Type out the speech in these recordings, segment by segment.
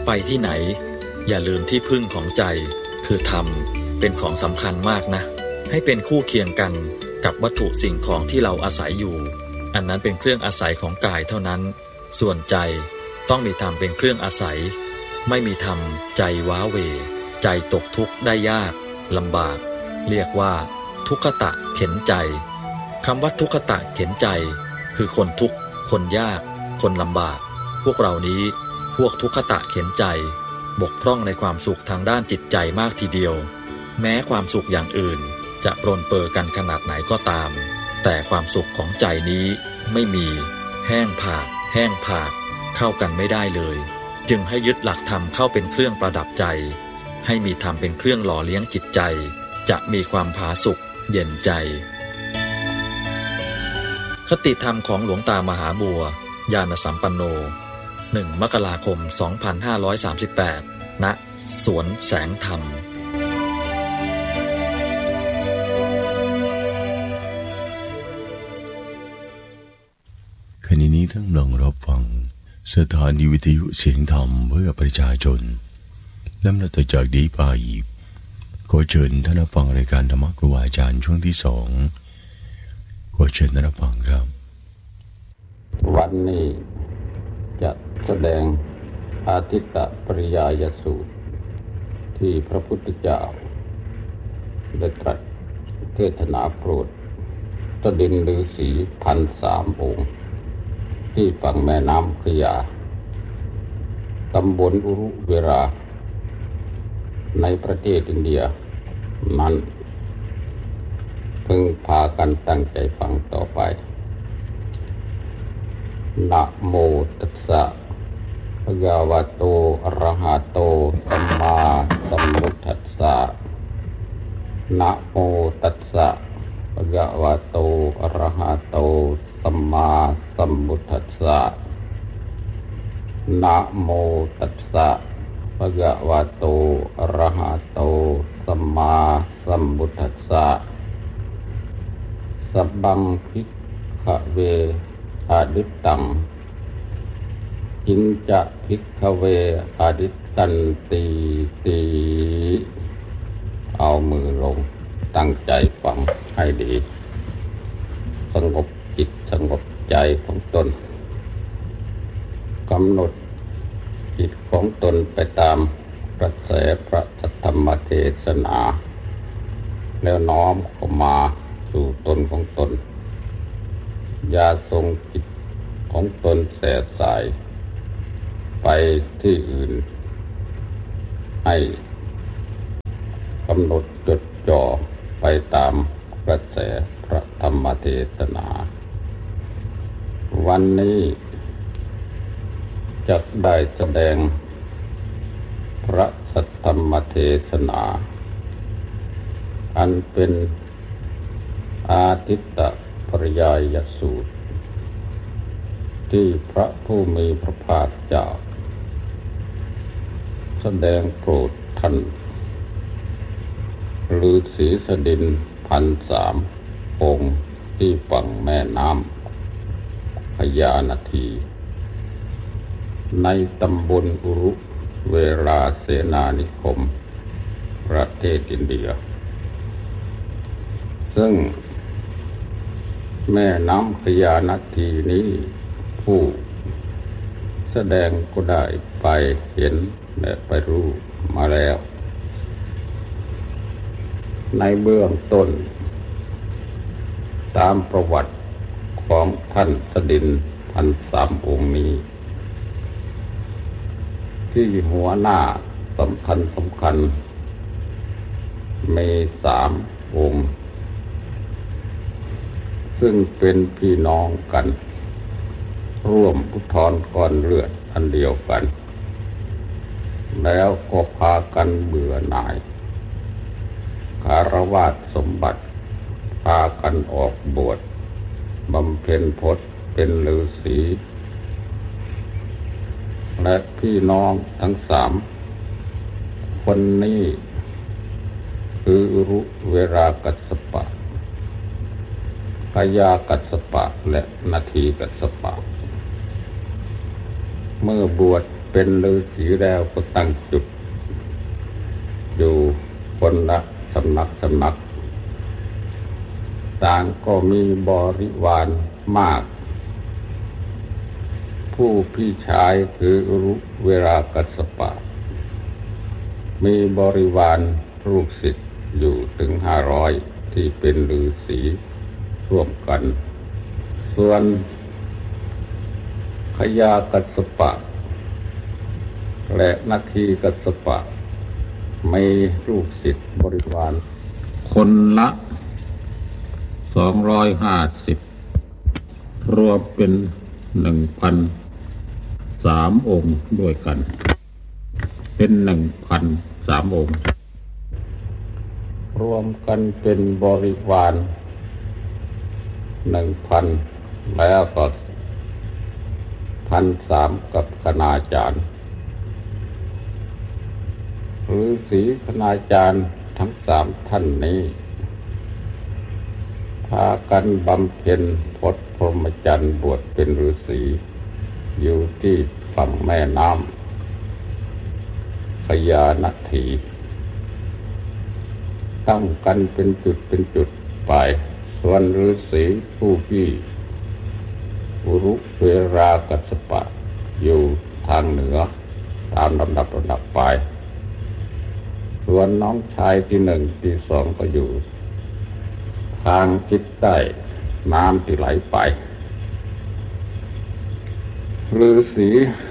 ไปที่ไหนอย่าลืมที่พึ่งของใจคือธรรมเป็นของสำคัญมากนะให้เป็นคู่เคียงกันกับวัตถุสิ่งของที่เราอาศัยอยู่อันนั้นเป็นเครื่องอาศัยของกายเท่านั้นส่วนใจต้องมีธรรมเป็นเครื่องอาศัยไม่มีธรรมใจว้าเหวใจตกทุกข์ได้ยากลำบากเรียกว่าทุกขตะเข็นใจคำว่าทุกขตะเข็นใจคือคนทุกข์คนยากคนลำบากพวกเรานี้พวกทุกขตะเข็นใจบกพร่องในความสุขทางด้านจิตใจมากทีเดียวแม้ความสุขอย่างอื่นจะปรนเปื้อกันขนาดไหนก็ตามแต่ความสุขของใจนี้ไม่มีแห้งผากเข้ากันไม่ได้เลยจึงให้ยึดหลักธรรมเข้าเป็นเครื่องประดับใจให้มีธรรมเป็นเครื่องหล่อเลี้ยงจิตใจจะมีความผาสุกเย็นใจคติธรรมของหลวงตามหาบัวญาณสัมปันโน1 มกราคม 2538 ณ สวนแสงธรรมขณะนี้ทั้งหลังรับฟังสถานีวิทยุเสียงธรรมเพื่อประชาชนลำดับต่อจากนี้ไปขอเชิญท่านฟังรายการธรรมครูอาจารย์ช่วงที่2ขอเชิญท่านฟังครับวันนี้จะแสดงอาทิตตปริยายสูตรที่พระพุทธเจ้าได้ตรัสเทศนาโปรดตดินฤาษี1,003 องค์ที่ฝั่งแม่น้ำขยาตำบลอุรุเวราในประเทศอินเดียนั้นพึงพากันตั้งใจฟังต่อไปนะโมตัสสะภะคะวะโตอะระหะโตสัมมาสัมพุทธัสสะนะโมตัสสะภะคะวะโตอะระหะโตสัมมาสัมพุทธัสสะนะโมตัสสะภะคะวะโตอะระหะโตสัมมาสัมพุทธัสสะสัพพังภิกขเวอดิตตังอินจะภิกขเวอดิตตันติเอามือลงตั้งใจฟังให้ดีสงบจิตสงบใจของตนกำหนดจิตของตนไปตามกระแสพระธรรมเทศนาแล้วน้อมเข้ามาสู่ตนของตนอย่าทรงจิตของตนแส่สายไปที่อื่นให้กำหนดจดจ่อไปตามกระแสพระธรรมเทศนาวันนี้จะได้แสดงพระสัทธรรมเทศนาอันเป็นอาทิตตปริยายสูตรที่พระผู้มีพระภาคเจ้าแสดงโปรดท่านฤาษีสดิน1,003 องค์ที่ฝั่งแม่น้ำพญานาทีในตำบลอุรุเวราเสนานิคมประเทศอินเดียซึ่งแม่น้ำพญานาทีนี้ผู้แสดงก็ได้ไปเห็นและไปรู้มาแล้วในเบื้องต้นตามประวัติของท่านสดิน1,003 องค์นี้ที่หัวหน้าสำคัญมี3 องค์ซึ่งเป็นพี่น้องกันร่วมอุทธรก้อนเลือดอันเดียวกันแล้วก็พากันเบื่อหน่ายคารวะสมบัติพากันออกบวชบำเพ็ญพจน์เป็นฤาษีและพี่น้องทั้ง3 คนนี้คืออุรุเวรากัสสปะพญากัสสปะและนาทีกัสสปะเมื่อบวชเป็นฤาษีแล้วก็ตั้งจุดอยู่คนละสำนักต่างก็มีบริวารมากผู้พี่ชายคืออุรุเวรากัสสปะมีบริวารลูกศิษย์อยู่ถึง500ที่เป็นฤาษีร่วมกันส่วนขยากัสสปะและนาทีกัสสปะมีลูกศิษย์บริวารคนละ250รวมเป็น 1,003 องค์ด้วยกันเป็น 1,003 องค์รวมกันเป็นบริวาร 1,000 แล้วก็ 1,003 กับคณาจารย์ฤาษีคณาจารย์ทั้ง3ท่านนี้พากันบำเพ็ญพจน์พรหมจรรย์บวชเป็นฤาษีอยู่ที่ฝั่งแม่น้ำพญานาทีตั้งกันเป็นจุดไปส่วนฤาษีผู้พี่อุรุเวรากัสสปะอยู่ทางเหนือตามลำดับไปส่วนน้องชายที่1ที่2ก็อยู่ทางทิศใต้น้ำที่ไหลไปฤาษี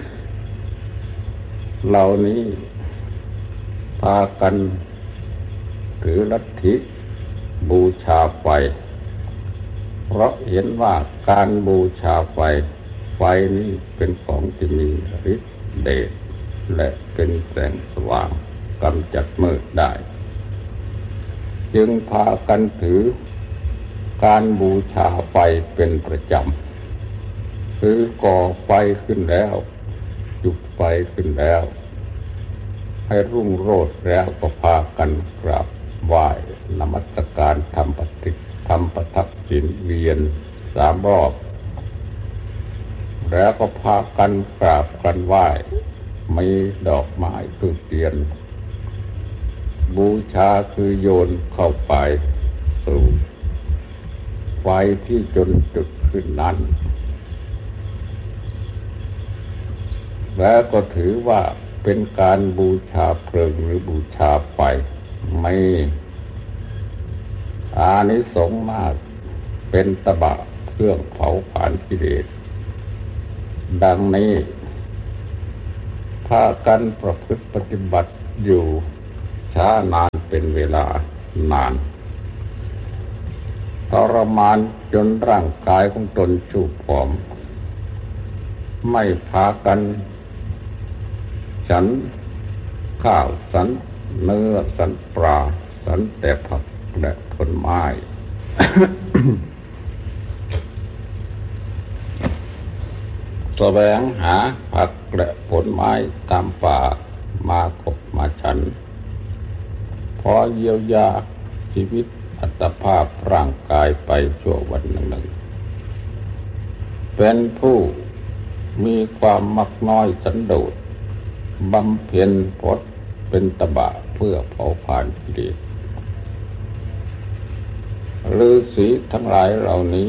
เหล่านี้พากันถือลัทธิบูชาไฟเพราะเห็นว่าการบูชาไฟนี้เป็นของที่มีฤทธิ์เดชและเป็นแสงสว่างกำจัดมืดได้จึงพากันถือการบูชาไฟเป็นประจำคือก่อไฟขึ้นแล้วจุดไฟขึ้นแล้วให้รุ่งโรจน์แล้วก็พากันกราบไหว้นมัสการทำประทักษิณเวียน3 รอบแล้วก็พากันกราบกันไหว้มีดอกไม้ธูปเทียนบูชาคือโยนเข้าไปสู่ไฟที่จนจุดขึ้นนั้นแล้วก็ถือว่าเป็นการบูชาเพลิงหรือบูชาไฟไม่อานิสงส์มากเป็นตบะเครื่องเผาผลาญกิเลสดังนี้พากันประพฤติปฏิบัติอยู่ช้านานเป็นเวลานานทรมานจนร่างกายของตนชูบผอมไม่พากันฉันข้าวสันเนื้อสันปลาสันแต่ผักและผลไม้ แสวงหาผักและผลไม้ตามป่ามาขบมาฉันพอเยียวยาชีวิตอัตภาพร่างกายไปชั่ววันหนึ่งเป็นผู้มีความมักน้อยสันโดษบำเพ็ญพจน์เป็นตบะเพื่อเผาผลาญกิเลสฤาษีทั้งหลายเหล่านี้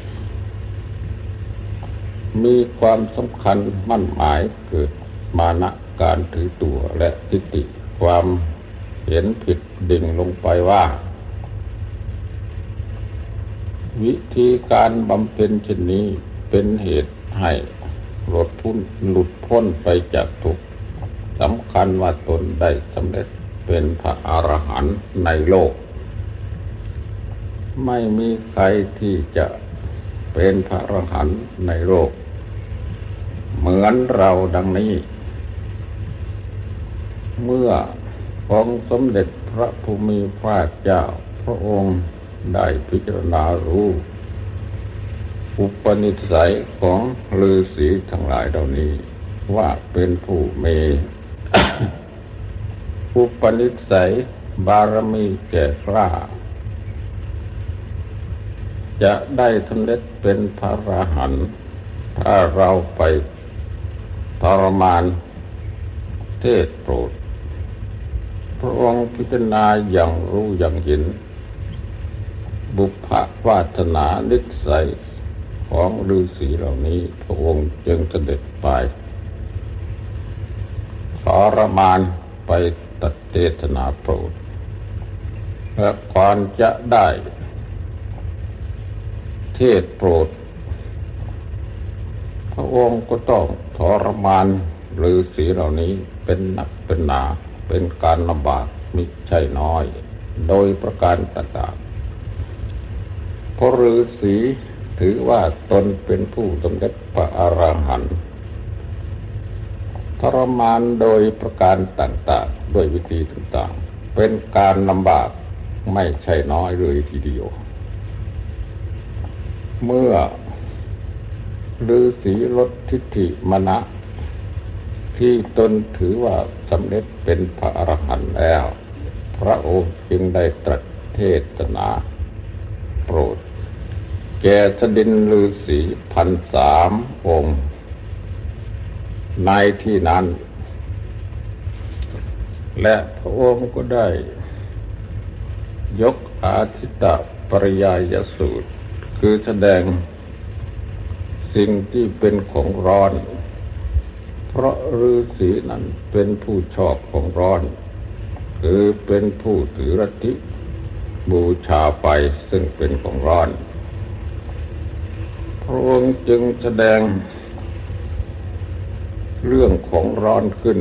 มีความสำคัญมั่นหมายเกิดมานะการถือตัวและทิฏฐิความเห็นผิดดิ่งลงไปว่าวิธีการบำเพ็ญเช่นนี้เป็นเหตุให้หลุดพ้นไปจากทุกข์สำคัญว่าตนได้สำเร็จเป็นพระอรหันต์ในโลกไม่มีใครที่จะเป็นพระอรหันต์ในโลกเหมือนเราดังนี้เมื่อองค์สมเด็จพระภูมิพระเจ้าพระองค์ได้พิจารณารู้อุปนิสัยของฤาษีทั้งหลายเหล่านี้ว่าเป็นผู้มี อุปนิสัยบารมีแก่กล้าจะได้สำเร็จเป็นพระอรหันต์ถ้าเราไปทรมานเทศโปรดพระองค์พิจารณาอย่างรู้อย่างเห็นบุพวาสนานิสัยของฤาษีเหล่านี้พระองค์จึงเสด็จไปทรมานไปตัดเทศนาโปรดและก่อนจะได้เทศโปรดพระองค์ก็ต้องทรมานฤาษีเหล่านี้เป็นหนักเป็นหนาเป็นการลำบากมิใช่น้อยโดยประการต่างๆเพราะฤาษีถือว่าตนเป็นผู้สำเร็จพระอรหันต์ทรมานโดยประการต่างๆด้วยวิธีต่างๆเป็นการลำบากไม่ใช่น้อยเลยทีเดียวเมื่อฤาษีลดทิฏฐิมานะที่ตนถือว่าสำเร็จเป็นพระอรหันต์แล้วพระองค์จึงได้ตรัสเทศนาโปรดแก่สดินฤาษี 1,300 องค์ในที่นั้นและพระองค์ก็ได้ยกอาทิตตปริยายสูตรคือแสดงสิ่งที่เป็นของร้อนเพราะฤาษีนั้นเป็นผู้ชอบของร้อนคือเป็นผู้ถือลัทธิบูชาไฟซึ่งเป็นของร้อนพระองค์จึงแสดงเรื่องของร้อนขึ้น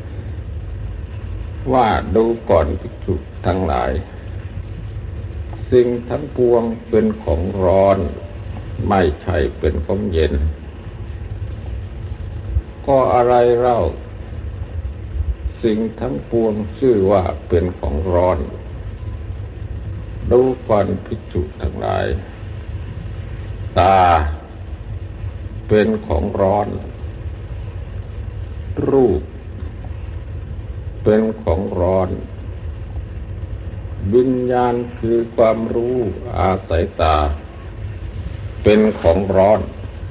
ว่าดูก่อนภิกษุทั้งหลายสิ่งทั้งปวงเป็นของร้อนไม่ใช่เป็นของเย็นก็อะไรเล่าสิ่งทั้งปวงชื่อว่าเป็นของร้อนดูก่อนภิกษุทั้งหลายตาเป็นของร้อนรูปเป็นของร้อนวิญญาณคือความรู้อาศัยตาเป็นของร้อน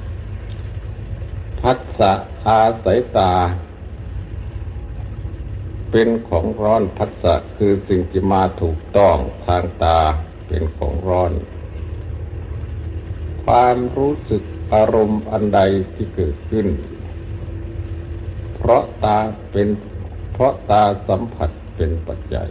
ผัสสะอาศัยตาเป็นของร้อนผัสสะคือสิ่งที่มาถูกต้องทางตาเป็นของร้อนความรู้สึกอารมณ์อันใดที่เกิดขึ้นเพราะตาสัมผัสเป็นปัจจัย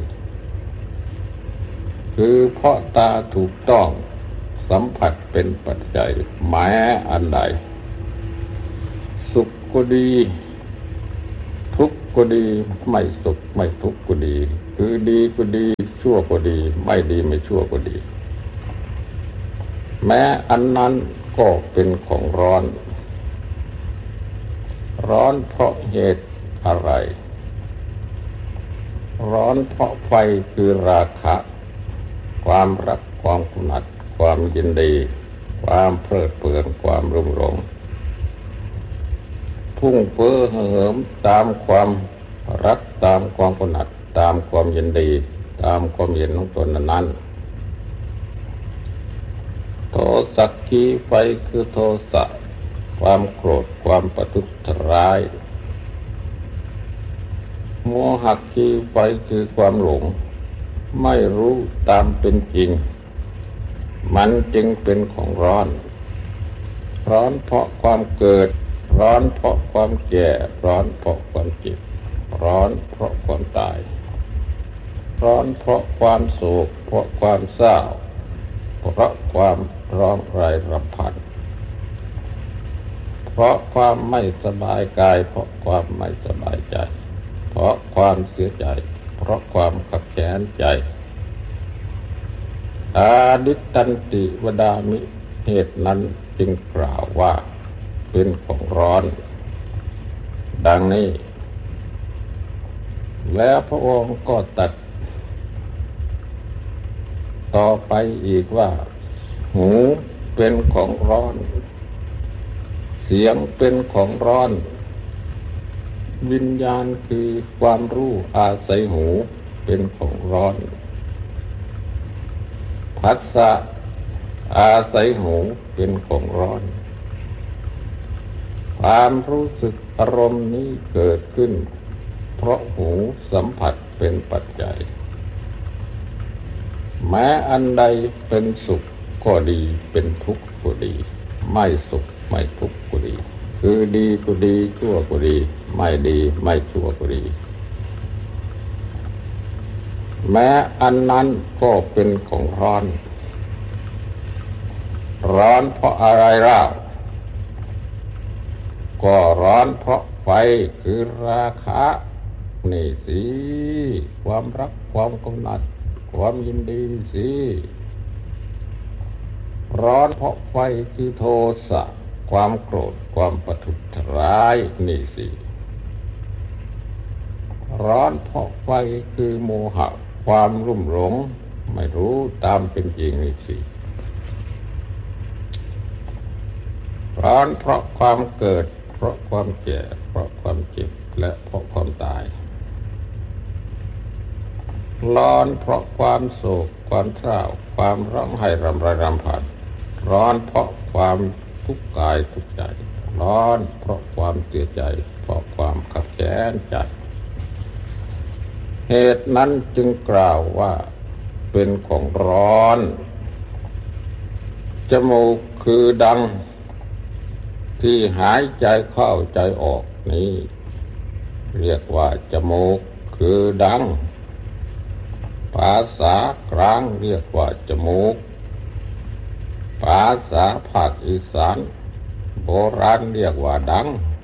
คือเพราะตาถูกต้องสัมผัสเป็นปัจจัยแม้อันใดสุขก็ดีทุกข์ก็ดีไม่สุขไม่ทุกข์ก็ดีคือดีก็ดีชั่วก็ดีไม่ดีไม่ชั่วก็ดีแม้อันนั้นก็เป็นของร้อนร้อนเพราะเหตุอะไรร้อนเพราะไฟคือราคะความรักความกำหนัดความยินดีความเพลิดเพลินความรุ่มหลงพุ่งเฟ้อเหิมตามความรักตามความกำหนัดตามความยินดีตามความเห็นของตนนั้นโทสักขีไฟคือโทสะความโกรธความประทุษร้ายโมหะขีไฟคือความหลงไม่รู้ตามเป็นจริงมันจึงเป็นของร้อนร้อนเพราะความเกิดร้อนเพราะความแก่ร้อนเพราะความเจ็บร้อนเพราะความตายร้อนเพราะความโศกเพราะความเศร้าเพราะความร้องไห้รำพันเพราะความไม่สบายกายเพราะความไม่สบายใจเพราะความเสียใจเพราะความขับแค้นใจอาดิตตันติวดามิเหตุนั้นจึงกล่าวว่าเป็นของร้อนดังนี้แล้วพระองค์ก็ตรัสต่อไปอีกว่าหูเป็นของร้อนเสียงเป็นของร้อนวิญญาณคือความรู้อาศัยหูเป็นของร้อนผัสสะอาศัยหูเป็นของร้อนความรู้สึกอารมณ์นี้เกิดขึ้นเพราะหูสัมผัสเป็นปัจจัยแม้อันใดเป็นสุขก็ดีเป็นทุกข์ก็ดีไม่สุขไม่ทุกข์ก็ดีคือดีก็ดีชั่วก็ดีไม่ดีไม่ชั่วก็ดีแม้อันนั้นก็เป็นของร้อนร้อนเพราะอะไรเล่าก็ร้อนเพราะไฟคือราคะนี่สิความรักความกำหนัดความยินดีสิร้อนเพราะไฟคือโทสะความโกรธความประทุษร้ายนี่สิร้อนเพราะไฟคือโมหะความรุ่มหลงไม่รู้ตามเป็นจริงนี่สิร้อนเพราะความเกิดเพราะความแก่เพราะความเจ็บและเพราะความตายร้อนเพราะความโศกความเศร้าความร้องไห้รำไรรำพันร้อนเพราะความทุกข์กายทุกข์ใจร้อนเพราะความเสียใจเพราะความขัดแย้งใจเหตุนั้นจึงกล่าวว่าเป็นของร้อนจมูกคือดังที่หายใจเข้าใจออกนี้เรียกว่าจมูกคือดังภาษากลางเรียกว่าจมูกภาษาภาคอีสานโบราณเรียกว่าดัง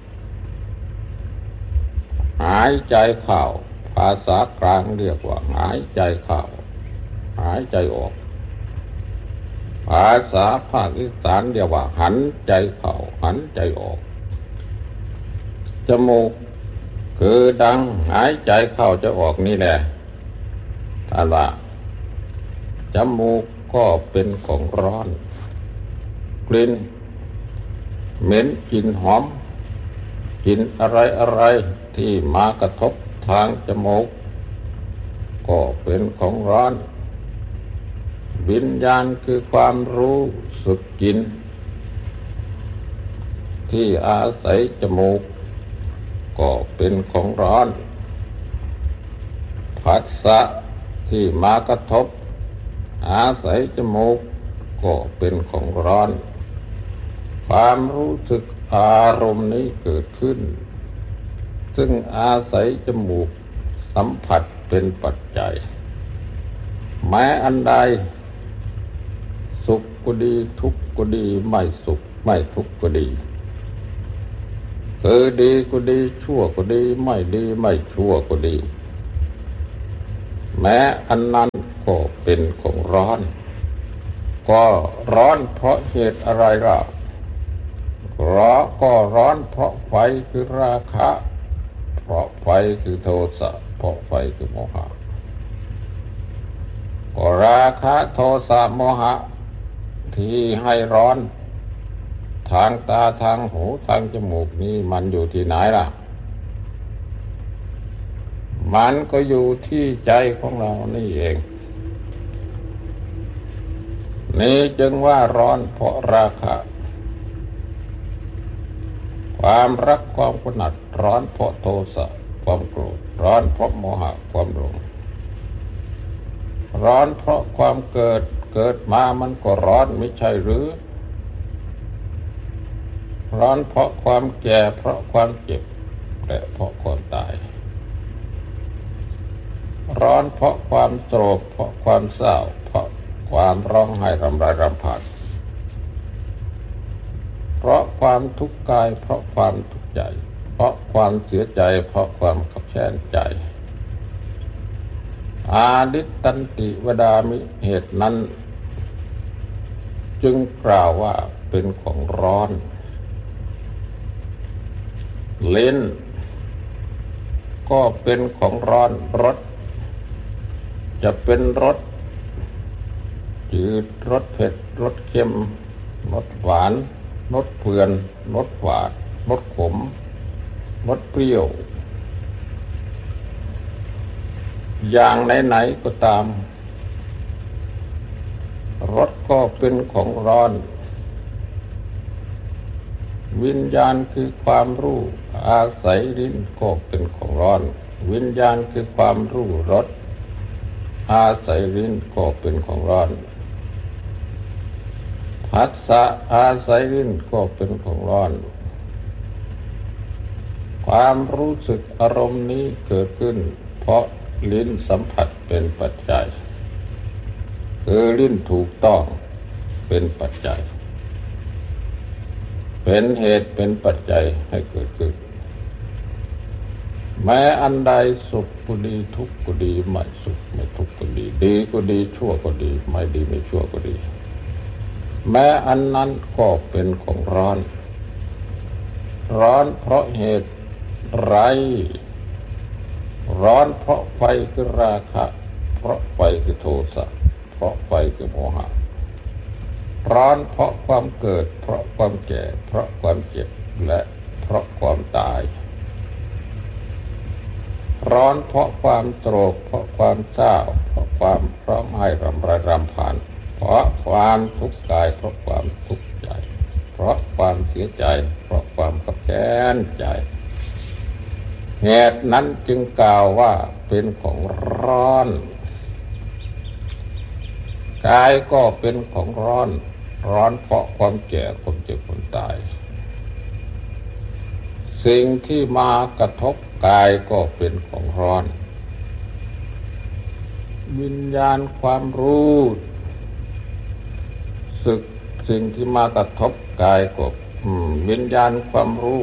หายใจเข้าภาษากลางเรียกว่าหายใจเข้าหายใจออกภาษาภาคอีสานเรียกว่าหันใจเข้าหันใจออกจมูกคือดังหายใจเข้าจะออกนี่แหละถ้าว่าจมูกก็เป็นของร้อนกลิ่นเหม็นกลิ่นหอมกลิ่นอะไรที่มากระทบทางจมูกก็เป็นของร้อนวิญญาณคือความรู้สึกกลิ่นที่อาศัยจมูกก็เป็นของร้อนผัสสะที่มากระทบอาศัยจมูกก็เป็นของร้อนความรู้สึกอารมณ์นี้เกิดขึ้นซึ่งอาศัยจมูกสัมผัสเป็นปัจจัยแม้อันใดสุขก็ดีทุกข์ก็ดีไม่สุขไม่ทุกข์ก็ดีคือดีก็ดีชั่วก็ดีไม่ดีไม่ชั่วก็ดีแม้อันนั้นก็เป็นของร้อนก็ร้อนเพราะเหตุอะไรล่ะก็ร้อนเพราะไฟคือราคะเพราะไฟคือโทสะเพราะไฟคือโมหะก็ราคะโทสะโมหะที่ให้ร้อนทางตาทางหูทางจมูกนี้มันอยู่ที่ไหนล่ะมันก็อยู่ที่ใจของเรานี่เองนี่จึงว่าร้อนเพราะราคะความรักความกำหนัดร้อนเพราะโทสะความโกรธร้อนเพราะโมหะความหลงร้อนเพราะความเกิดมามันก็ร้อนไม่ใช่หรือร้อนเพราะความแก่เพราะความเจ็บและเพราะความตายร้อนเพราะความโศกเพราะความเศร้าเพราะความร้องไห้รำไรรำพันเพราะความทุกข์กายเพราะความทุกข์ใจเพราะความเสียใจเพราะความขับแค้นใจอาดิตตันติวดามิเหตุนั้นจึงกล่าวว่าเป็นของร้อนลิ้นก็เป็นของร้อนรสจะเป็นรสจืดรสเผ็ดรสเค็มรสหวานรสเผือนรสหวานรสขมรสเปรี้ยวอย่างไหนๆก็ตามรสก็เป็นของร้อนวิญญาณคือความรู้อาศัยลิ้นก็เป็นของร้อนวิญญาณคือความรู้รสอาศัยลิ้นก็เป็นของร้อนผัสสะอาศัยลิ้นก็เป็นของร้อนความรู้สึกอารมณ์นี้เกิดขึ้นเพราะลิ้นสัมผัสเป็นปัจจัยคือลิ้นถูกต้องเป็นปัจจัยเป็นเหตุเป็นปัจจัยให้เกิดขึ้นแม้อันใดสุขก็ดีทุกข์ก็ดีไม่สุขไม่ทุกข์ก็ดีดีก็ดีชั่วก็ดีไม่ดีไม่ชั่วก็ดีแม้อันนั้นก็เป็นของร้อนร้อนเพราะเหตุไรร้อนเพราะไฟคือราคะเพราะไฟคือโทสะเพราะไฟคือโมหะร้อนเพราะความเกิดเพราะความแก่เพราะความเจ็บและเพราะความตายร้อนเพราะความโศกเพราะความเศร้าเพราะความร้องไห้รำไรรำพันเพราะความทุกข์กายเพราะความทุกข์ใจเพราะความเสียใจเพราะความขับแค้นใจเหตุนั้นจึงกล่าวว่าเป็นของร้อนกายก็เป็นของร้อนร้อนเพราะความแก่ความเจ็บความตายสิ่งที่มากระทบกายก็เป็นของร้อนวิญญาณความรู้สึกสิ่งที่มากระทบกายก็วิญญาณความรู้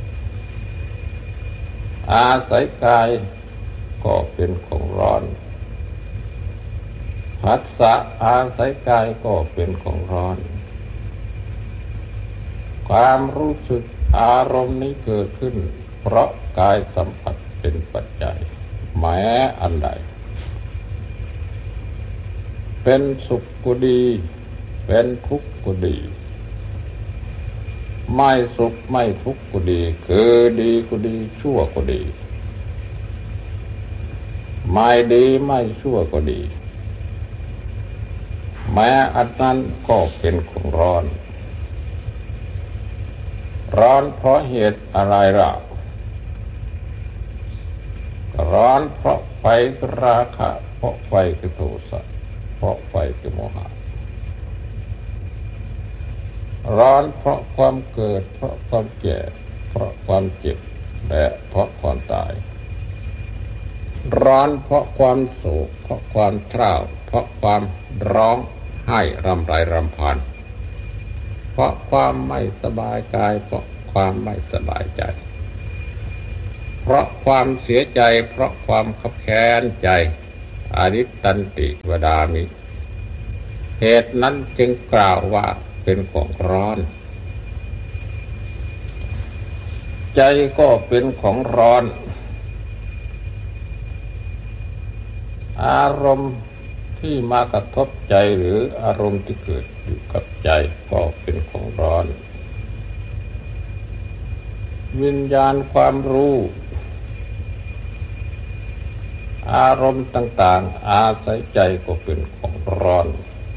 อาศัยกายก็เป็นของร้อนผัสสะอาศัยกายก็เป็นของร้อนความรู้สึกอารมณ์นี้เกิดขึ้นเพราะกายสัมผัสเป็นปัจจัยแม้อันใดเป็นสุขก็ดีเป็นทุกข์ก็ดีไม่สุขไม่ทุกข์ก็ดีคือดีก็ดีชั่วก็ดีไม่ดีไม่ชั่วก็ดีแม้อันนั้นก็เป็นของร้อนร้อนเพราะเหตุอะไรล่ะร้อนเพราะไฟคือราคะเพราะไฟคือโทสะเพราะไฟคือโมหะร้อนเพราะความเกิดเพราะความแก่เพราะความเจ็บและเพราะความตายร้อนเพราะความโศกเพราะความเศร้าเพราะความร้องไห้รำไรรำพันเพราะความไม่สบายกายเพราะความไม่สบายใจเพราะความเสียใจเพราะความขับแค้นใจอนิจตันติวดามิเหตุนั้นจึงกล่าวว่าเป็นของร้อนใจก็เป็นของร้อนอารมณ์ที่มากระทบใจหรืออารมณ์ที่เกิดอยู่กับใจก็เป็นของร้อนวิญญาณความรู้อารมณ์ต่างๆอาศัยใจก็เป็นของร้อน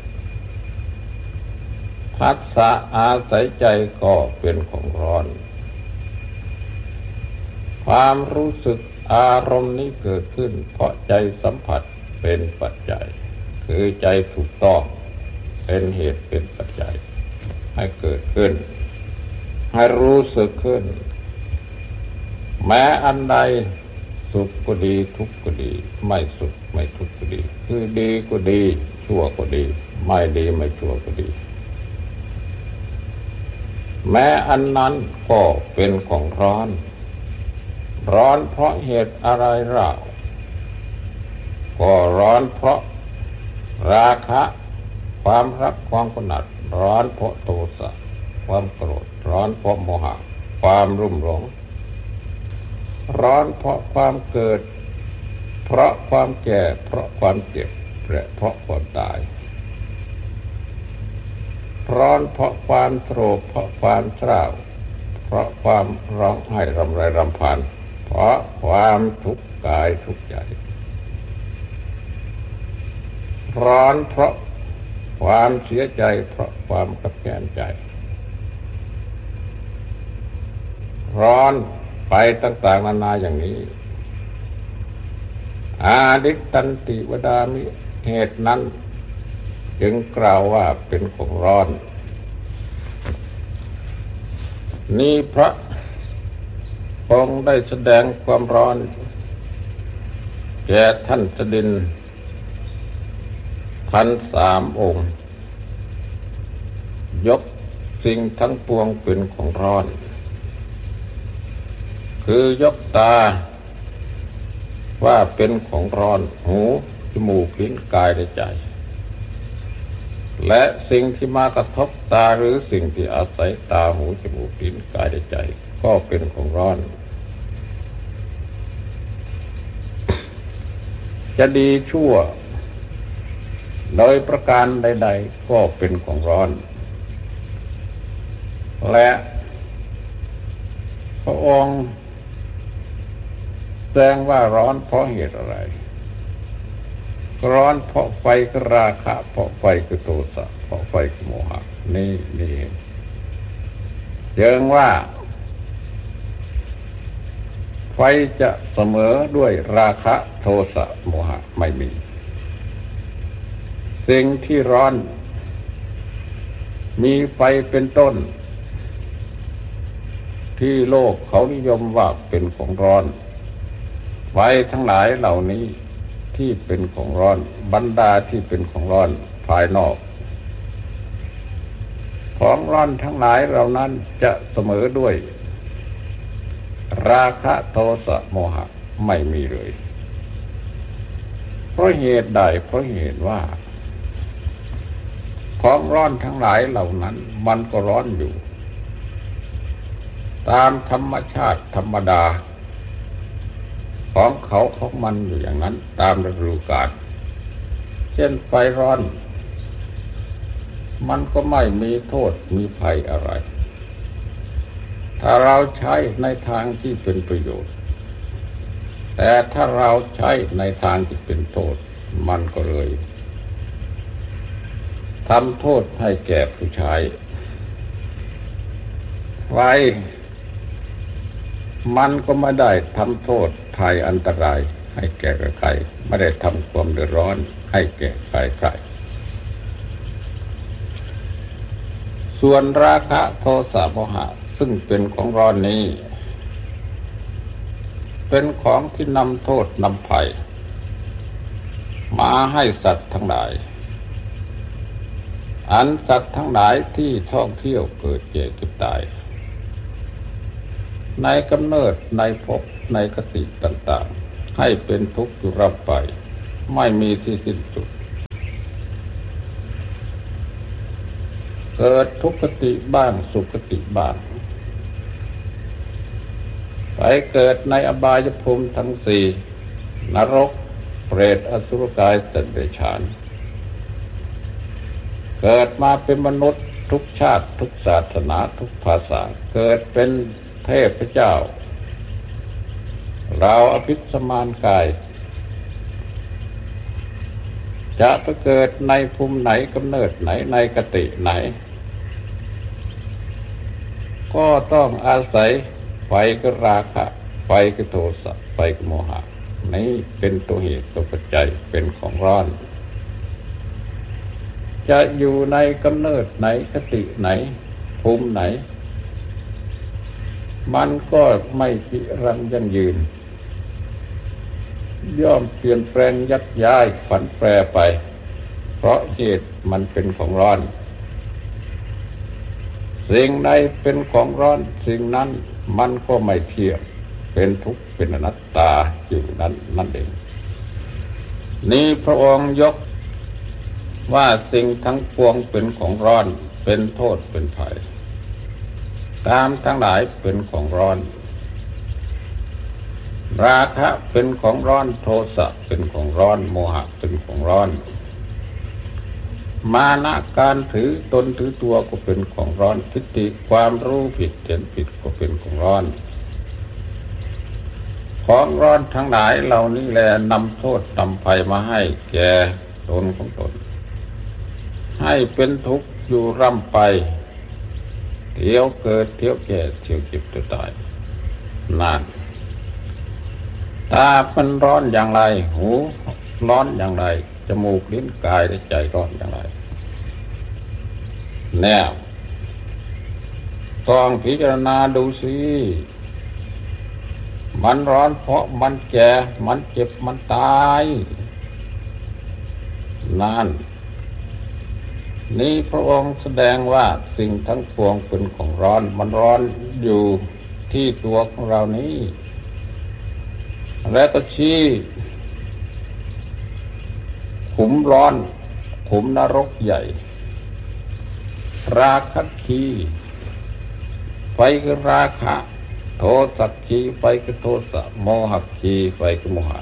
ผัสสะอาศัยใจก็เป็นของร้อนความรู้สึกอารมณ์นี้เกิดขึ้นเพราะใจสัมผัสเป็นปัจจัยคือใจถูกต้องเป็นเหตุเป็นปัจจัยให้เกิดขึ้นให้รู้สึกขึ้นแม้อันใดสุขก็ดีทุกข์ก็ดีไม่สุขไม่ทุกข์ก็ดีคือดีก็ดีชั่วก็ดีไม่ดีไม่ชั่วก็ดีแม้อันนั้นก็เป็นของร้อนร้อนเพราะเหตุอะไรเล่าก็ร้อนเพราะราคะความรักความกำหนัดร้อนเพราะโทสะความโกรธร้อนเพราะโมหะความรุ่มหลงร้อนเพราะความเกิดเพราะความแก่เพราะความเจ็บและเพราะความตายร้อนเพราะความโศกเพราะความเศร้าเพราะความร้องไห้รำไรรำพันเพราะความทุกข์กายทุกข์ใจร้อนเพราะความเสียใจเพราะความขับแค้นใจร้อนไปต่างๆนานาอย่างนี้อาดิตันติวดามิเหตุนั้นจึงกล่าวว่าเป็นของร้อนนี่พระองค์ได้แสดงความร้อนแก่ท่านสดิน1,300 องค์ยกสิ่งทั้งปวงเป็นของร้อนคือยกตาว่าเป็นของร้อนหูจมูกลิ้นกายและใจและสิ่งที่มากระทบตาหรือสิ่งที่อาศัยตาหูจมูกลิ้นกายและใจก็เป็นของร้อนจะดีชั่วโดยประการใดๆก็เป็นของร้อนและพระองค์แสดงว่าร้อนเพราะเหตุอะไรร้อนเพราะไฟคือราคะเพราะไฟคือโทสะเพราะไฟคือโมหะนี่เองเรียกว่าไฟจะเสมอด้วยราคะโทสะโมหะไม่มีสิ่งที่ร้อนมีไฟเป็นต้นที่โลกเขานิยมว่าเป็นของร้อนไฟทั้งหลายเหล่านี้ที่เป็นของร้อนบรรดาที่เป็นของร้อนภายนอกของร้อนทั้งหลายเหล่านั้นจะเสมอด้วยราคะโทสะโมหะไม่มีเลยเพราะเหตุใดเพราะเหตุว่าของร้อนทั้งหลายเหล่านั้นมันก็ร้อนอยู่ตามธรรมชาติธรรมดาของเขาของมันอยู่อย่างนั้นตามฤดูกาลเช่นไฟร้อนมันก็ไม่มีโทษมีภัยอะไรถ้าเราใช้ในทางที่เป็นประโยชน์แต่ถ้าเราใช้ในทางที่เป็นโทษมันก็เลยทำโทษให้แก่ผู้ใช้ไฟมันก็ไม่ได้ทำโทษภัยอันตรายให้แก่ใครไม่ได้ทำความเดือดร้อนให้แก่ใครส่วนราคะโทสะโมหะซึ่งเป็นของร้อนนี้เป็นของที่นำโทษนำภัยมาให้สัตว์ทั้งหลายอันสัตว์ทั้งหลายที่ท่องเที่ยวเกิดแก่เจ็บตายในกำเนิดในภพในคติต่างๆให้เป็นทุกข์อยู่ร่ำไปไม่มีที่สิ้นสุดเกิดทุกขติบ้างสุขติบ้างไปเกิดในอบายภูมิทั้งสี่นรกเปรตอสุรกายสัตว์เดรัจฉานเกิดมาเป็นมนุษย์ทุกชาติทุกศาสนาทุกภาษาเกิดเป็นเทพเจ้าเราอภิสมานกายจะไปเกิดในภูมิไหนกำเนิดไหนในคติไหนก็ต้องอาศัยไฟคือราคะไฟคือโทสะไฟคือโมหะนี้เป็นตัวเหตุตัวปัจจัยเป็นของร้อนจะอยู่ในกำเนิดไหนคติไหนภูมิไหนมันก็ไม่จิรังยั่งยืนย่อมเปลี่ยนแปลงยักย้ายผันแปรไปเพราะเหตุมันเป็นของร้อนสิ่งใดเป็นของร้อนสิ่งนั้นมันก็ไม่เที่ยงเป็นทุกข์เป็นอนัตตาอยู่นั่นเองนี้พระองค์ยกว่าสิ่งทั้งปวงเป็นของร้อนเป็นโทษเป็นภัยกามทั้งหลายเป็นของร้อนราคะเป็นของร้อนโทสะเป็นของร้อนโมหะเป็นของร้อนมานะการถือตนถือตัวก็เป็นของร้อนทิฏฐิความรู้ผิดเห็นผิดก็เป็นของร้อนของร้อนทั้งหลายเหล่านี้แลนำโทษนำภัยมาให้แก่ตนของตนให้เป็นทุกข์อยู่ร่ำไปเที่ยวเกิดเที่ยวแก่เที่ยวเจ็บเที่ยวตายนั่นตามันร้อนอย่างไรหูร้อนอย่างไรจมูกลิ้นกายและใจร้อนอย่างไรแน่ต้องพิจารณาดูสิมันร้อนเพราะมันแก่มันเจ็บมันตายนั่นนี่พระองค์แสดงว่าสิ่งทั้งปวงเป็นของร้อนมันร้อนอยู่ที่ตัวของเรานี้และก็ชี้ขุมร้อนขุมนรกใหญ่ราคะคีไฟคือราคะโทสะคีไฟคือโทสะโมหะคีไฟคือโมหะ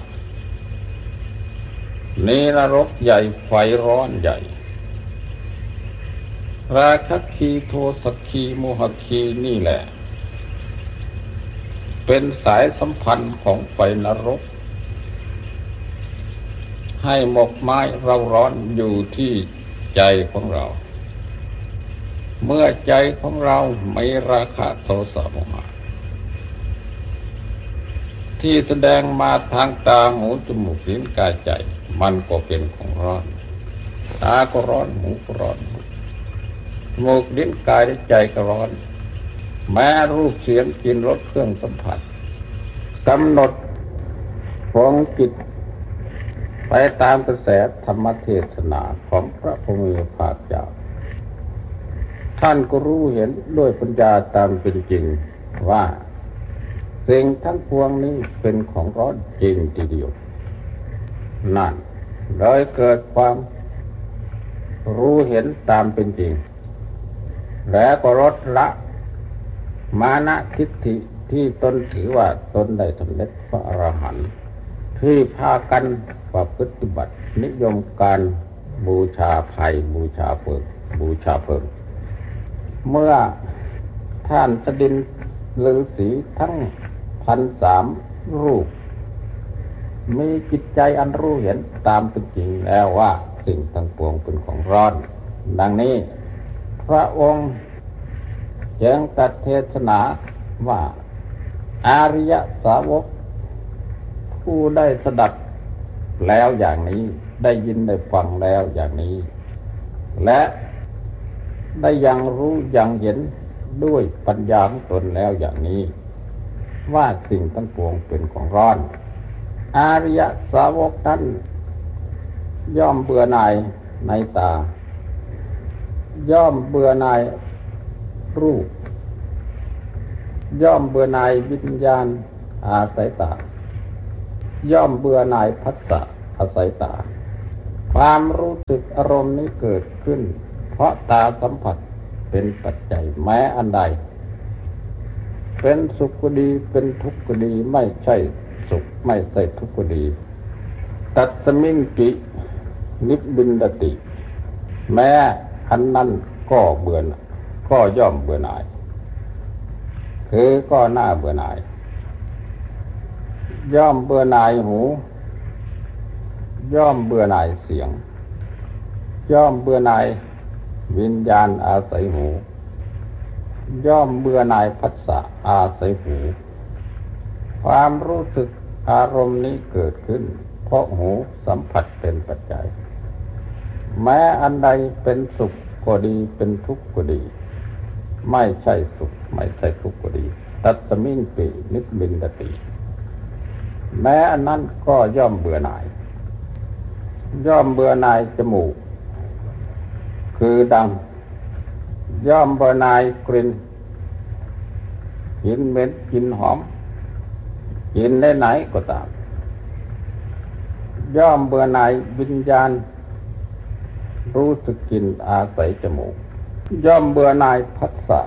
นี่นรกใหญ่ไฟร้อนใหญ่ราคะคีโทสะคีโมหะคีนี่แหละเป็นสายสัมพันธ์ของไฟนรกให้หมกไม้เราร้อนอยู่ที่ใจของเราเมื่อใจของเราไม่ราคะโทสะโมหะที่แสดงมาทางตาหูจมูกลิ้นกายใจมันก็เป็นของร้อนตาก็ร้อนหูก็ร้อนจมูกลิ้นกายใจก็ร้อนแม้รูปเสียงกลิ่นรสเครื่องสัมผัสกำหนดของจิตไปตามกระแสธรรมเทศนาของพระผู้มีพระภาคเจ้าท่านก็รู้เห็นด้วยปัญญาตามเป็นจริงว่าสิ่งทั้งปวงนี้เป็นของร้อนจริงทีเดียวนั่นโดยเกิดความรู้เห็นตามเป็นจริงแล้วก็ลดละมานะทิฏฐิที่ตนถือว่าตนได้สำเร็จพระอรหันต์ที่พากันประพฤติบัตินิยมการบูชาภัยบูชาเพิงเมื่อท่านสดินฤาษีทั้ง 1,300 รูปมีจิตใจอันรู้เห็นตามเป็นจริงแล้วว่าสิ่งทั้งปวงเป็นของร้อนดังนี้พระองค์จึงตรัสเทศนาว่าอาริยสาวกผู้ได้สดับแล้วอย่างนี้ได้ยินได้ฟังแล้วอย่างนี้และได้ยังรู้ยังเห็นด้วยปัญญาของตนแล้วอย่างนี้ว่าสิ่งทั้งปวงเป็นของร้อนอาริยสาวกนั้นย่อมเบื่อหน่ายในตาย่อมเบื่อหน่ายรูปย่อมเบื่อหน่ายวิญญาณอาศัยตาย่อมเบื่อหน่ายผัสสะอาศัยตาความรู้สึกอารมณ์นี้เกิดขึ้นเพราะตาสัมผัสเป็นปัจจัยแม้อันใดเป็นสุขก็ดีเป็นทุกข์ก็ดีไม่ใช่สุขไม่ใช่ทุกข์ก็ดีตัสมิงปินิบบินดติแม้อันนั้นก็เบื่อก็ย่อมเบื่อหน่ายคือก็น่าเบื่อหน่ายย่อมเบื่อหน่ายหูย่อมเบื่อหน่ายเสียงย่อมเบื่อหน่ายวิญญาณอาศัยหูย่อมเบื่อหน่ายผัสสะอาศัยหูความรู้สึกอารมณ์นี้เกิดขึ้นเพราะหูสัมผัสเป็นปัจจัยแม้อันใดเป็นสุขก็ดีเป็นทุกข์ก็ดีไม่ใช่สุขไม่ใช่ทุกข์ก็ดีตัสมิงปินิบบินดติแม้อันนั้นก็ย่อมเบื่อหน่ายย่อมเบื่อหน่ายจมูกคือดังย่อมเบื่อหน่ายกลิ่นกลิ่นเหม็นกลิ่นหอมกลิ่นไหนๆก็ตามย่อมเบื่อหน่ายวิญญาณรู้สึกกลิ่นอาศัยจมูกย่อมเบื่อหน่ายผัสสะ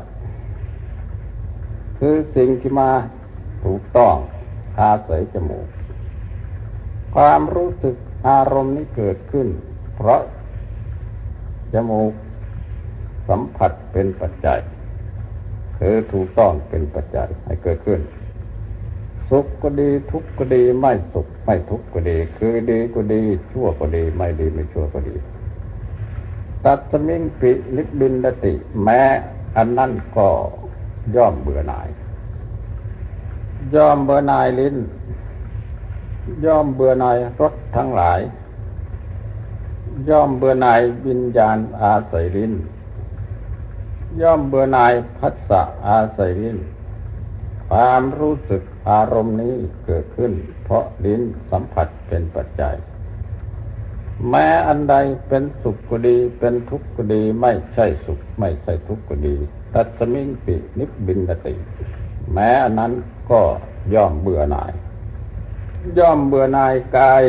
คือสิ่งที่มาถูกต้องอาศัยจมูกความรู้สึกอารมณ์นี้เกิดขึ้นเพราะจมูกสัมผัสเป็นปัจจัยคือถูกต้องเป็นปัจจัยให้เกิดขึ้นสุขก็ดีทุกข์ก็ดีไม่สุขไม่ทุกข์ก็ดีคือดีก็ดีชั่วก็ดีไม่ดีไม่ชั่วก็ดีตัสมิงปินิบบินดติแม้อันนั้นก็ย่อมเบื่อหน่ายย่อมเบื่อหน่ายลิ้นย่อมเบื่อหน่ายรสทั้งหลายย่อมเบื่อหน่ายวิญญาณอาศัยลิ้นย่อมเบื่อหน่ายผัสสะอาศัยลิ้นความรู้สึกอารมณ์นี้เกิดขึ้นเพราะลิ้นสัมผัสเป็นปัจจัยแม้อันใดเป็นสุขก็ดีเป็นทุกข์ก็ดีไม่ใช่สุขไม่ใช่ทุกข์ก็ดีตัสมิงปินิพบินติแม้อันนั้นก็ย่อมเบื่อหน่ายย่อมเบื่อหน่ายกาย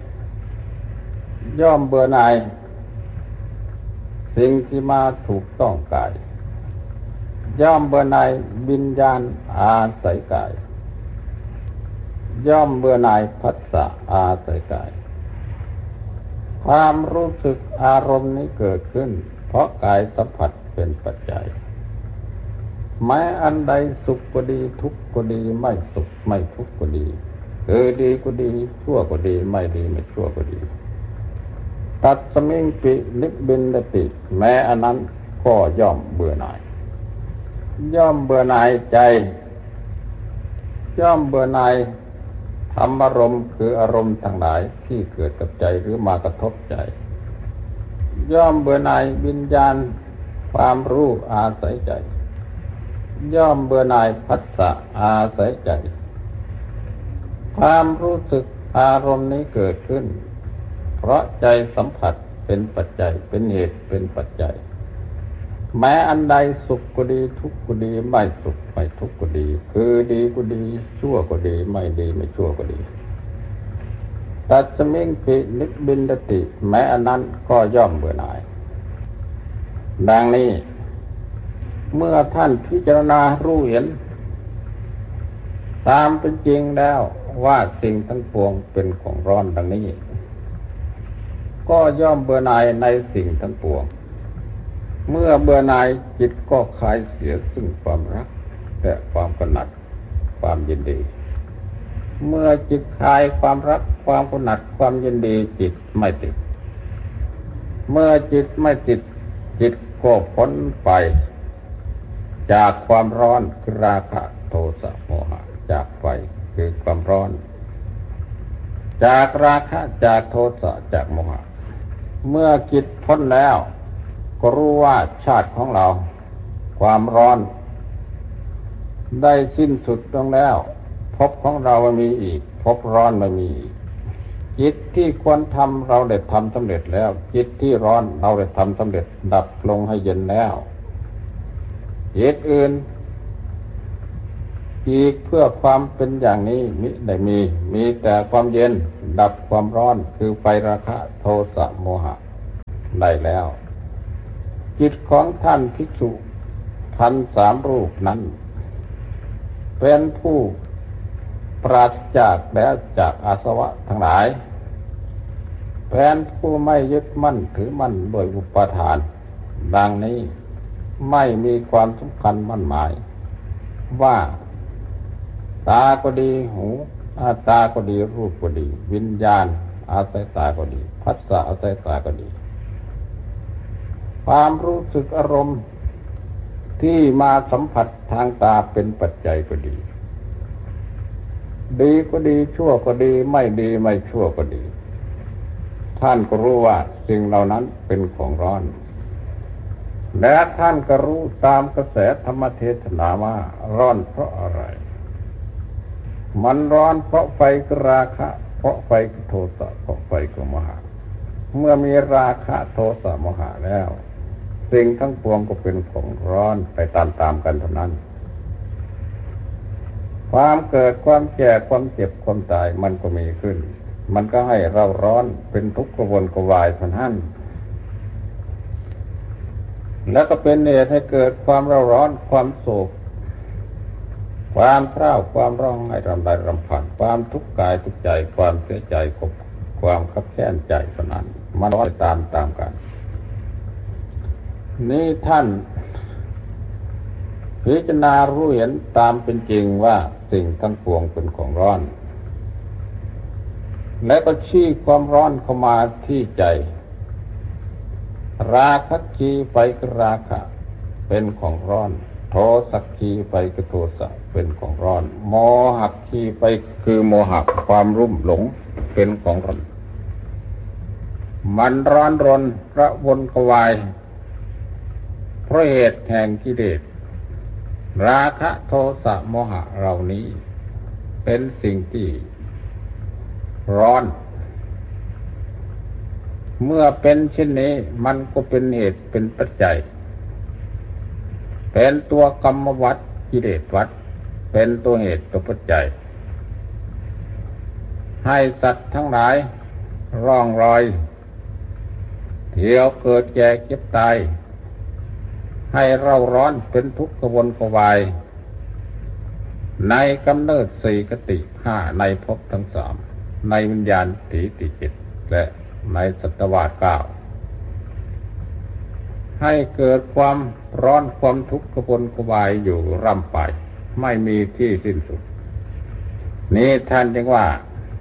ย่อมเบื่อหน่ายสิ่งที่มาถูกต้องกายย่อมเบื่อหน่ายวิญญาณอาศัยกายย่อมเบื่อหน่ายผัสสะอาศัยกายความรู้สึกอารมณ์นี้เกิดขึ้นเพราะกายสัมผัสเป็นปัจจัยแม้อันใดสุขก็ดีทุกข์ก็ดีไม่สุขไม่ทุกข์ก็ดีคือดีก็ดีชั่วก็ดีไม่ดีไม่ชั่วก็ดีตัดสมิงปินิพบินติแม้อันนั้นก็ย่อมเบื่อหน่ายย่อมเบื่อหน่ายใจย่อมเบื่อหน่ายธรรมอารมณ์คืออารมณ์ทั้งหลายที่เกิดกับใจหรือมากระทบใจย่อมเบื่อหน่ายวิญญาณความรู้อาศัยใจย่อมเบื่อหน่ายผัสสะอาศัยใจความรู้สึกอารมณ์นี้เกิดขึ้นเพราะใจสัมผัสเป็นปัจจัยเป็นเหตุเป็นปัจจัยแม้อันใดสุขก็ดีทุกข์ก็ดีไม่สุขไม่ทุกข์ก็ดีคือดีก็ดีชั่วก็ดีไม่ดีไม่ชั่วก็ดีตัดสมิงปินิพบินติแม้อันนั้นก็ย่อมเบื่อหน่ายดังนี้เมื่อท่านพิจารณารู้เห็นตามเป็นจริงแล้วว่าสิ่งทั้งปวงเป็นของร้อนดังนี้ก็ย่อมเบื่อหน่ายในสิ่งทั้งปวงเมื่อเบื่อหน่ายจิตก็คลายเสียซึ่งความรักและความกำหนัดความยินดีเมื่อจิตคลายความรักความกำหนัดความยินดีจิตไม่ติดเมื่อจิตไม่ติดจิตก็พ้นไปจากความร้อนคือราคะโทสะโมหะจากไฟคือความร้อนจากราคะจากโทสะจากโมหะเมื่อจิตพ้นแล้วก็รู้ว่าชาติของเราความร้อนได้สิ้นสุดลงแล้วภพของเราไม่มีอีกภพร้อนไม่มีอีกจิตที่ควรทำเราได้ทำสำเร็จแล้วจิตที่ร้อนเราได้ทำสำเร็จดับลงให้เย็นแล้วจิตอื่นอีกเพื่อความเป็นอย่างนี้มิได้มีแต่ความเย็นดับความร้อนคือไฟราคะโทสะโมหะได้แล้วจิตของท่านภิกษุ1,300 รูปนั้นเป็นผู้ปราศจากแล้วจากอาสวะทั้งหลายเป็นผู้ไม่ยึดมั่นถือมั่นโดยอุปาทานดังนี้ไม่มีความสำคัญมั่นหมายว่าตาก็ดีหูตาก็ดีรูปก็ดีวิญญาณอาศัยตาก็ดีผัสสะอาศัยตาก็ดีความรู้สึกอารมณ์ที่มาสัมผัสทางตาเป็นปัจจัยก็ดีดีก็ดีชั่วก็ดีไม่ดีไม่ชั่วก็ดีท่านก็รู้ว่าสิ่งเหล่านั้นเป็นของร้อนและท่านก็รู้ตามกระแสธรรมเทศนาว่าร้อนเพราะอะไรมันร้อนเพราะไฟกราคะเพราะไฟกโทสะเพราะไฟกโมหะเมื่อมีราคะโทสะโมหะแล้วสิ่งทั้งปวงก็เป็นของร้อนไปตามกันเท่านั้นความเกิดความแก่ความเจ็บความตายมันก็มีขึ้นมันก็ให้เราร้อนเป็นทุกข์กระวนกระวายเท่านั้นแล้วก็เป็นเหตุให้เกิดความเร่าร้อนความโศกความเศร้าความร้องไห้รำไรรำพันความทุกข์กายทุกข์ใจความเสียใจความคับแค้นใจเท่านั้นมันร้อนตามกันนี่ท่านพิจารณารู้เห็นตามเป็นจริงว่าสิ่งทั้งปวงเป็นของร้อนและก็ชี้ความร้อนเข้ามาที่ใจราคะขีไฟกราคะเป็นของร้อนโทสักขีไฟกโทสะเป็นของร้อนโมหะที่ไปคือโมหะความรุ่มหลงเป็นของร้อนมันร้อนรนกระวนกระวายเพราะเหตุแห่งกิเลสราคะโทสะโมหะเหล่านี้เป็นสิ่งที่ร้อนเมื่อเป็นเช่นนี้มันก็เป็นเหตุเป็นปัจจัยเป็นตัวกรรมวัฏกิเลสวัฏเป็นตัวเหตุตัวปัจจัยให้สัตว์ทั้งหลายร่องรอยเที่ยวเกิดแก่เจ็บตายให้เราร้อนเป็นทุกข์กระวนกระวายในกำเนิดสี่กติห้าในภพทั้งสามในวิญญาณถีติจิตและในสัตวาสเก้าให้เกิดความร้อนความทุกข์กระวนกระวายอยู่ร่ำไปไม่มีที่สิ้นสุดนี้ท่านจึงว่า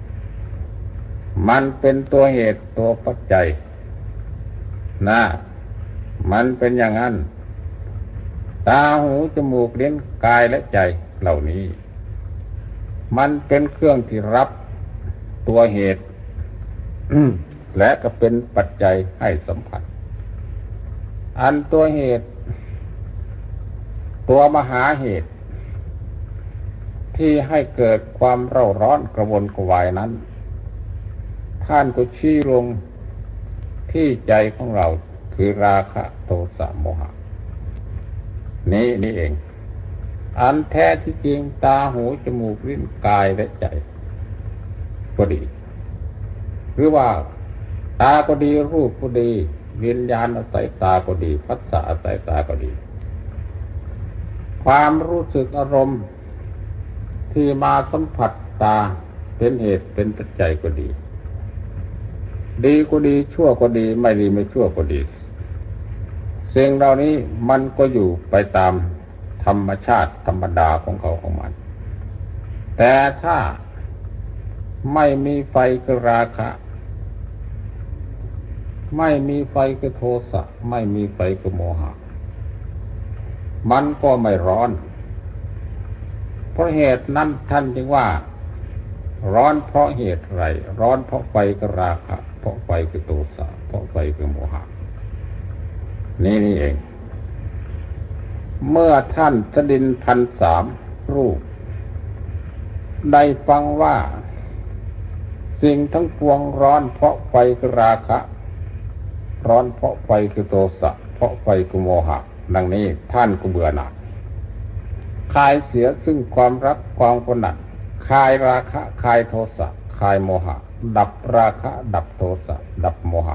มันเป็นตัวเหตุตัวปัจจัยนะมันเป็นอย่างนั้นตาหูจมูกลิ้นกายและใจเหล่านี้มันเป็นเครื่องที่รับตัวเหตุ และก็เป็นปัจจัยให้สัมผัสอันตัวเหตุตัวมหาเหตุที่ให้เกิดความเร่าร้อนกระวนกระวายนั้นท่านก็ชี้ลงที่ใจของเราคือราคะโทสะโมหะนี่เองอันแท้ที่จริงตาหูจมูกลิ้นกายและใจก็ดีหรือว่าตาก็ดีรูปก็ดีวิญญาณอาศัยตาก็ดีผัสสะอาศัยตาก็ดีความรู้สึกอารมณ์ที่มาสัมผัสตาเป็นเหตุเป็นปัจจัยก็ดีดีก็ดีชั่วก็ดีไม่ดีไม่ชั่วก็ดีสิ่งเหล่านี้มันก็อยู่ไปตามธรรมชาติธรรมดาของเขาของมันแต่ถ้าไม่มีไฟคือราคะไม่มีไฟคือโทสะไม่มีไฟคือโมหะมันก็ไม่ร้อนเพราะเหตุนั้นท่านจึงว่าร้อนเพราะเหตุไรร้อนเพราะไฟคือราคะเพราะไฟคือโทสะเพราะไฟคือโมหะนี่เองเมื่อท่านสดินพันสามรูปได้ฟังว่าสิ่งทั้งปวงร้อนเพราะไฟคือราคะร้อนเพราะไฟคือโทสะเพราะไฟคือโมหะดังนี้ท่านก็เบื่อหน่ายคลายเสียซึ่งความรักความกำหนัดคลายราคะคลายโทสะคลายโมหะดับราคะดับโทสะดับโม